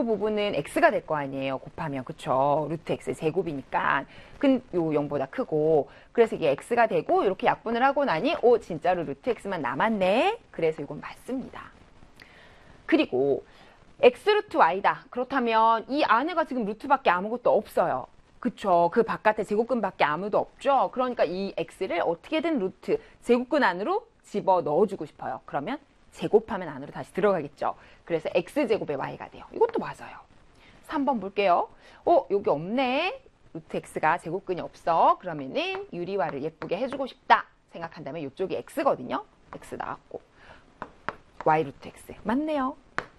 부분은 x가 될 거 아니에요. 곱하면. 그쵸? 루트 x 제곱이니까. 요 0보다 크고. 그래서 이게 x가 되고 이렇게 약분을 하고 나니 진짜로 루트 x만 남았네. 그래서 이건 맞습니다. 그리고 x 루트 y다. 그렇다면 이 안에가 지금 루트밖에 아무것도 없어요. 그쵸? 그 바깥에 제곱근밖에 아무도 없죠? 그러니까 이 x를 어떻게든 루트 제곱근 안으로 집어 넣어주고 싶어요. 그러면 제곱하면 안으로 다시 들어가겠죠? 그래서 x제곱의 y가 돼요. 이것도 맞아요. 3번 볼게요. 여기 없네. 루트 x가 제곱근이 없어. 그러면은 유리화를 예쁘게 해주고 싶다 생각한다면 이쪽이 x거든요. x 나왔고 y 루트 x 맞네요.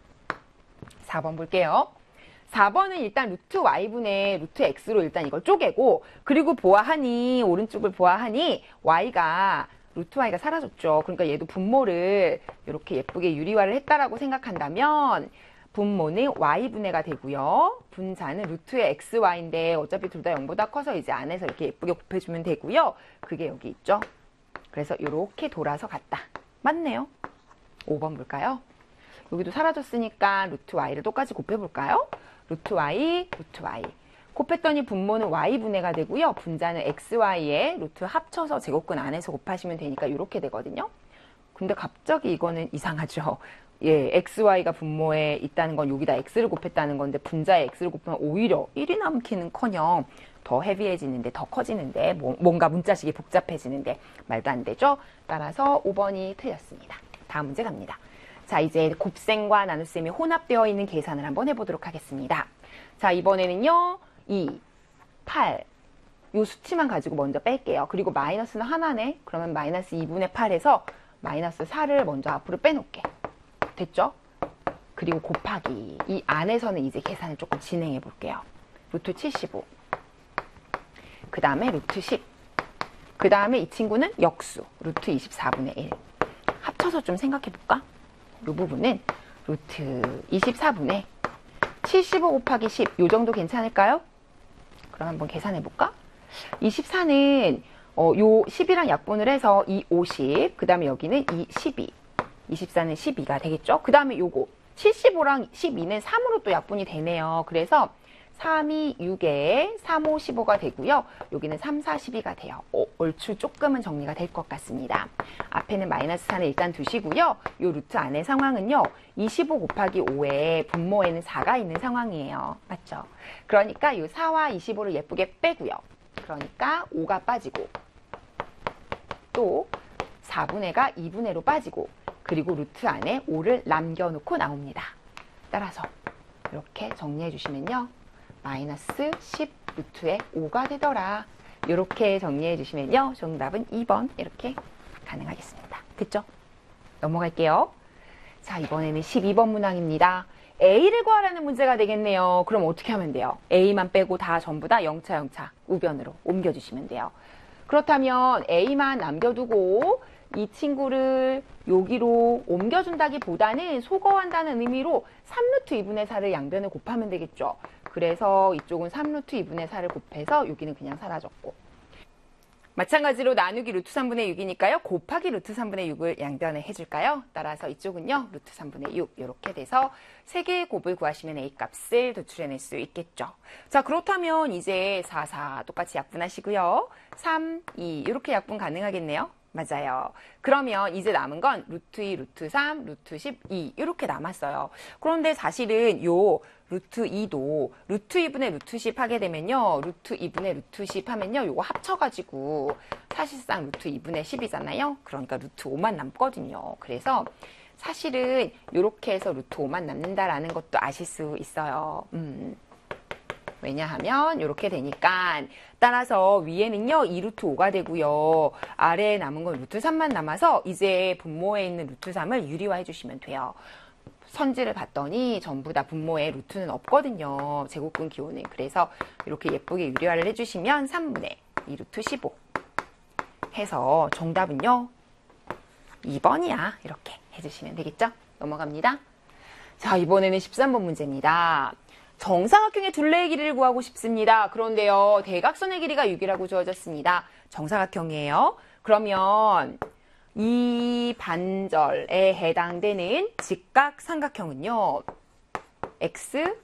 4번 볼게요. 4번은 일단 루트 y분의 루트 x로 일단 이걸 쪼개고, 그리고 보아하니 오른쪽을 보아하니 y가 루트 y가 사라졌죠. 그러니까 얘도 분모를 이렇게 예쁘게 유리화를 했다라고 생각한다면 분모는 y분해가 되고요. 분자는 루트의 xy인데 어차피 둘 다 0보다 커서 이제 안에서 이렇게 예쁘게 곱해주면 되고요. 그게 여기 있죠. 그래서 이렇게 돌아서 갔다. 맞네요. 5번 볼까요? 여기도 사라졌으니까 루트 y를 똑같이 곱해볼까요? 루트 y, 루트 y. 곱했더니 분모는 y분해가 되고요. 분자는 xy에 루트 합쳐서 제곱근 안에서 곱하시면 되니까 이렇게 되거든요. 근데 갑자기 이거는 이상하죠. 예, xy가 분모에 있다는 건 여기다 x를 곱했다는 건데 분자에 x를 곱하면 오히려 1이 남기는커녕 더 헤비해지는데, 더 커지는데, 뭔가 문자식이 복잡해지는데 말도 안 되죠. 따라서 5번이 틀렸습니다. 다음 문제 갑니다. 자, 이제 곱셈과 나눗셈이 혼합되어 있는 계산을 한번 해보도록 하겠습니다. 자, 이번에는요, 2, 8, 요 수치만 가지고 먼저 뺄게요. 그리고 마이너스는 하나네. 그러면 마이너스 2분의 8에서 마이너스 4를 먼저 앞으로 빼놓을게. 됐죠? 그리고 곱하기. 이 안에서는 이제 계산을 조금 진행해 볼게요. 루트 75. 그 다음에 루트 10. 그 다음에 이 친구는 역수. 루트 24분의 1. 합쳐서 좀 생각해 볼까? 이 부분은 루트 24분의 75 곱하기 10. 요 정도 괜찮을까요? 그럼 한번 계산해 볼까? 24는 요 10이랑 약분을 해서 이 50. 그 다음에 여기는 이 12. 24는 12가 되겠죠? 그 다음에 요거 75랑 12는 3으로 또 약분이 되네요. 그래서 3, 2, 6에 3, 5, 15가 되고요. 여기는 3, 4, 12가 돼요. 얼추 조금은 정리가 될 것 같습니다. 앞에는 마이너스 4는 일단 두시고요. 요 루트 안의 상황은요. 25 곱하기 5에 분모에는 4가 있는 상황이에요. 맞죠? 그러니까 요 4와 25를 예쁘게 빼고요. 그러니까 5가 빠지고 또 4분의가 2분의로 빠지고 그리고 루트 안에 5를 남겨놓고 나옵니다. 따라서 이렇게 정리해 주시면요. 마이너스 10 루트에 5가 되더라. 이렇게 정리해 주시면요. 정답은 2번 이렇게 가능하겠습니다. 됐죠? 넘어갈게요. 자, 이번에는 12번 문항입니다. A를 구하라는 문제가 되겠네요. 그럼 어떻게 하면 돼요? A만 빼고 다 전부 다 0차 우변으로 옮겨주시면 돼요. 그렇다면 A만 남겨두고 이 친구를 여기로 옮겨준다기보다는 소거한다는 의미로 3루트 2분의 4를 양변을 곱하면 되겠죠. 그래서 이쪽은 3루트 2분의 4를 곱해서 여기는 그냥 사라졌고, 마찬가지로 나누기 루트 3분의 6이니까요. 곱하기 루트 3분의 6을 양변에 해줄까요? 따라서 이쪽은요. 루트 3분의 6 이렇게 돼서 3개의 곱을 구하시면 A값을 도출해낼 수 있겠죠. 자, 그렇다면 이제 4, 4 똑같이 약분하시고요. 3, 2 이렇게 약분 가능하겠네요. 맞아요. 그러면 이제 남은 건 루트 2, 루트 3, 루트 12 이렇게 남았어요. 그런데 사실은 요 루트 2도 루트 2분의 루트 10 하게 되면요. 루트 2분의 루트 10 하면요. 요거 합쳐가지고 사실상 루트 2분의 10이잖아요. 그러니까 루트 5만 남거든요. 그래서 사실은 이렇게 해서 루트 5만 남는다라는 것도 아실 수 있어요. 왜냐하면 이렇게 되니까 따라서 위에는요 2루트 5가 되고요. 아래에 남은 건 루트 3만 남아서 이제 분모에 있는 루트 3을 유리화 해주시면 돼요. 선지를 봤더니 전부 다 분모에 루트는 없거든요. 제곱근 기호는. 그래서 이렇게 예쁘게 유리화를 해주시면 3분의 2루트 15 해서 정답은요 2번이야. 이렇게 해주시면 되겠죠? 넘어갑니다. 자, 이번에는 13번 문제입니다. 정사각형의 둘레의 길이를 구하고 싶습니다. 그런데요, 대각선의 길이가 6이라고 주어졌습니다. 정사각형이에요. 그러면 이 반절에 해당되는 직각 삼각형은요, x,